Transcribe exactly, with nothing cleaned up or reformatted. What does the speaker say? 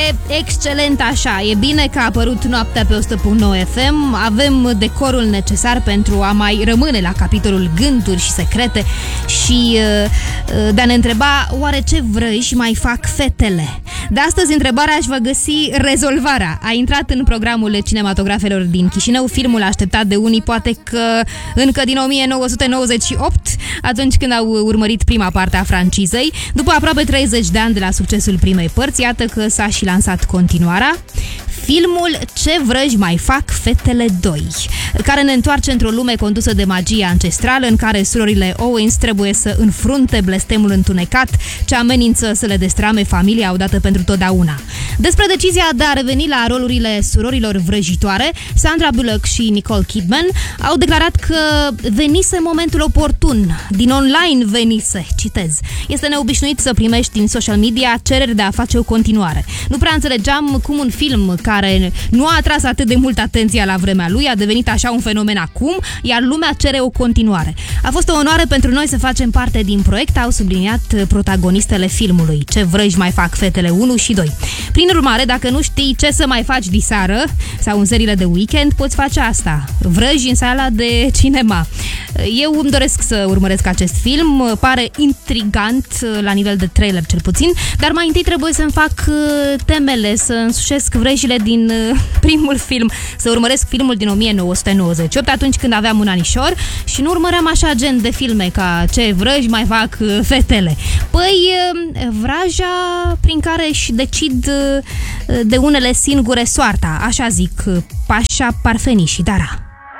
excelent așa. E bine că a apărut Noaptea pe o sută punct nouă F M. Avem decorul necesar pentru a mai rămâne la capitolul gânduri și secrete și de a ne întreba oare ce vrăji mai fac fetele. De astăzi întrebarea își va găsi rezolvarea. A intrat în programul cinematografelor din Chișinău, filmul așteptat de unii poate că încă din o mie nouă sute nouăzeci și opt, atunci când au urmărit prima parte a francizei. După aproape treizeci de ani de la succesul primei părți, iată că s-a și lansat continuarea. Filmul Ce vrăji mai fac fetele doi, care ne întoarce într-o lume condusă de magie ancestrală în care surorile Owens trebuie să înfrunte blestemul întunecat ce amenință să le destrame familia odată pentru totdeauna. Despre decizia de a reveni la rolurile surorilor vrăjitoare, Sandra Bullock și Nicole Kidman au declarat că venise momentul oportun, din online venise, citez. Este neobișnuit să primești din social media cereri de a face o continuare. Nu prea înțelegeam cum un film care nu a atras atât de mult atenția la vremea lui a devenit așa un fenomen acum, iar lumea cere o continuare. A fost o onoare pentru noi să facem parte din proiect, au subliniat protagonistele filmului. Ce vrăji mai fac fetele unu și doi. Prin urmare, dacă nu știi ce să mai faci diseară sau în seriile de weekend, poți face asta. Vrăji în sala de cinema. Eu îmi doresc să urmăresc acest film, pare intrigant la nivel de trailer cel puțin, dar mai întâi trebuie să-mi fac temele, să însușesc vrăjile din primul film, să urmăresc filmul din o mie nouă sute nouăzeci și opt, atunci când aveam un anișor și nu urmăream așa gen de filme ca Ce vrăji mai fac fetele. Păi, vraja prin care își decid de unele singure soarta, așa zic Pașa, Parfeni și Dara.